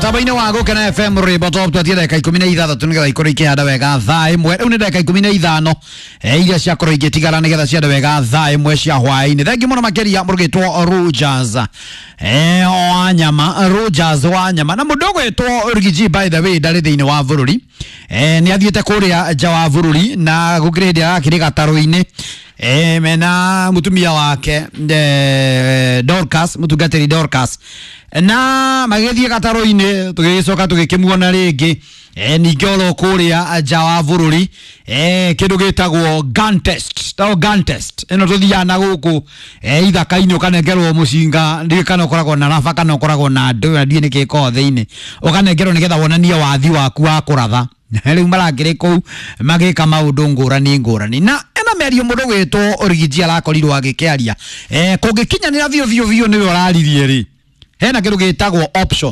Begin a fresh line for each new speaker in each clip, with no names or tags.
Mutabaini wago kana FM riboto twatie deka 16 tunigetha ikore ikianda wega thaa imwe riu ni deka 15 iria cia koro igitigara nigetha cia wega thaa imwe cia hwaini thengi muno makeria murugitwo Rogers Wanyama Rogers Wanyama na mudogo etwo Rigiji by the way ndari thiini wa bururi ni athiete kuria nja wa bururi na gukirindi akiri gataro-ini mena mutumia wake Dorcas mutungatiri Dorcas na magethie gataro-ini tugicoka tugikimuona ringi ningolo kuria nja wa bururi kindu gitagwo gun test eno tuthiana guku ithaka-ini ukanengerwo mucinga ndikana ukoragwo na rafa kana ukoragwo na ndu na ndie nikiko thiini ukanengerwo nigetha wonanie wathi waku wa kuratha riu marangire ku magika maundu ngurani na ena merio mundu gwitwo Origiji arakorirwo agikiaria kungikinyanira vio niwe uraririe ri hena kindu gitagwo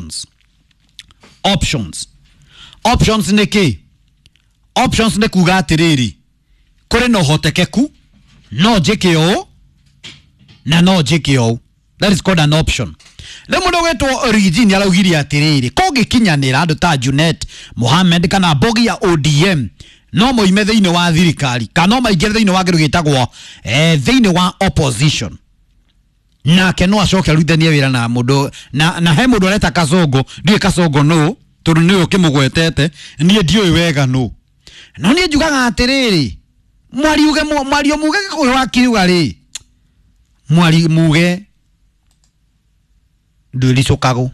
options niki options ne kuga atiriri kuri no hotekeku no jikio na no jikio that is called an option. Le mundu gwitwo Origiji ni araugirie atiriri kungikinyanira andu ta Junet Mohamed kana bogi ya ODM no moime thiini wa thirikari kana maingire thiini wa kindu gitagwo thiini wa opposition na keno acoke arutanie wira na mundu na he mundu areta Kasongo ndie Kasongo no tondu niwe kimugwetete nie ndioi wega no nie njugaga atiriri mwario muge gikuyu wakiuga ri mwari muge nduricokago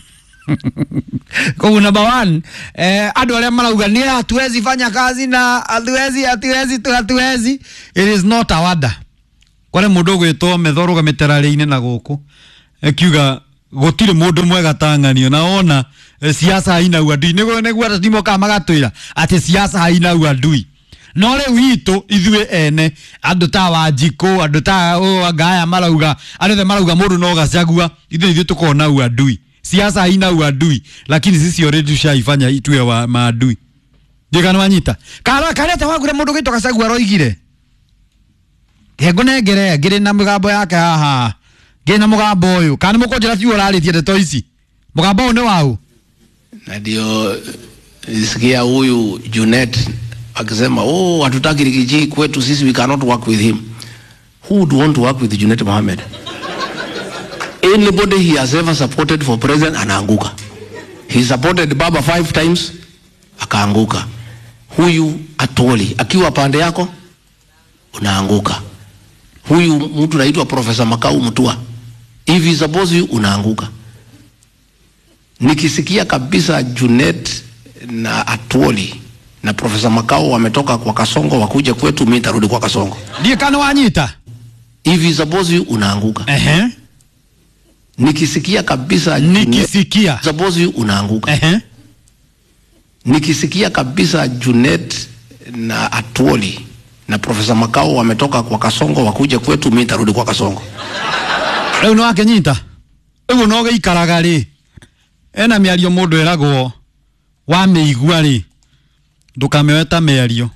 kwa number 1 adu wale marauga ni hatuwezi fanya kazi na hatuwezi it is not a wada kwale mundu gwitwo methoro meterari-ini na guku kiuga gutire mundu mwega tanganio naona siasa haina uadui niguo atimo kama gatwira ati siasa haina uadui no le wito ithue ene andu ta Wanjiko andu ta agaya marauga andu marauga mundu no gacagua ithu tukona uadui siasa haina uadui lakini sisi already tushaifanya itue wa maadui ndikana wanyita kana ta wagure mundu gito gacagua roigire kego negere ngiri na mugambo yake haha ngina mugambo uyu kana mukonjera fiu raritie ndeto ici mugambo ni wau
na ndio isikia huyu Junet akisema hatutaki Rigiji kwetu sisi, we cannot work with him. Who would want to work with Junet Mohamed? Anybody he has ever supported for president anaanguka. He supported Baba 5 times akaanguka. Huyu Atwoli akiwa pande yako unaanguka. Huyu mtu anaitwa Professor Makau Mutua, if he suppose you unaanguka. Nikisikia kabisa Junet na Atwoli na Professor Makau wametoka kwa Kasongo wakuja kwetu, mimi nitarudi kwa Kasongo.
Ndiye kana wanyita.
If you suppose you unaanguka. Nikisikia kabisa suppose you unaanguka. Nikisikia kabisa Junet na Atwoli na Professor Makau wametoka kwa Kasongo wakuja kwetu, mimi nitarudi kwa Kasongo.
Leo no akenyita. Ego no geikaraga ri. Ena miario mundu eragwo wa meigua ri. Ndukameweta meario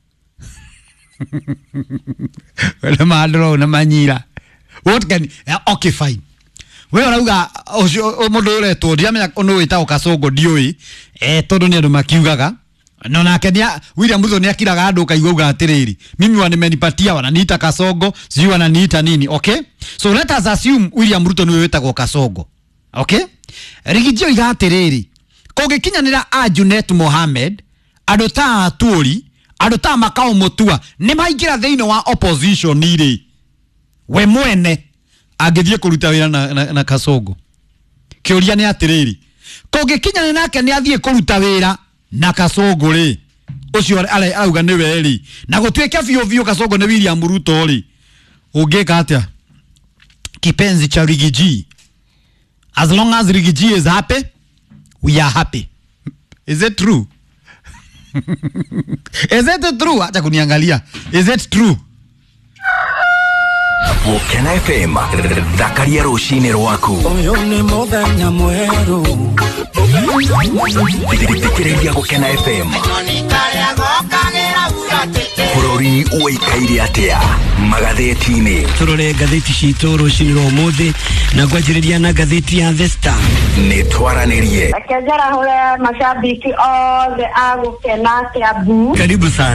wele madro na manyira what can okay fine we urauga mundu uretwo ndiamenya no wita Kasongo ndioi tondu ni andu makiugaga no nake nia William Ruto ni akiraga andu kaiguga atiriri mimi wanimenipatia wananiita Kasongo sijui wananiita nini. Okay, so let us assume William Ruto ni wetagwo Kasongo. Okay, Rigiji iga atiriri kungikinyanira Junet Mohamed andu ta Atwoli andu ta Makau Mutua ni maingira thiini wa opposition nire we mwene angithie kuruta wira na Kasongo. Kiuria ni atiriri kungikinyana nake ni athie kuruta wira na Kasongo ri ucio arauga ni weri na gutweka vio Kasongo ni William Ruto ri ungeka atia kipenzi cha Rigiji. As long as Rigiji is happy, we are happy. Is it true? Is it true? Acha kuniangalia. Is it true?
Mukena FM Dakaria rushine rwaku.
Oyo ni muthenya mweru.
Thikiriria Gukena FM. Bururi uikaire atia magatheti-ini.
Turore gatheti citũ rũcinĩ ũmũthĩ na ngwanjĩrĩria na gatheti ya The Star.
Nĩ twaranirie.
Akajara hore mashabiki all the Gukena Kiambu.
Karibu sana.